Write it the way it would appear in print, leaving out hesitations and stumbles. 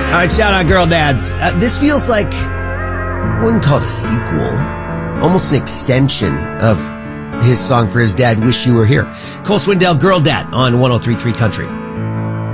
All right, shout out Girl Dads. This feels like, I wouldn't call it a sequel, almost an extension of his song for his dad, Wish You Were Here. Cole Swindell, Girl Dad on 103.3 Country.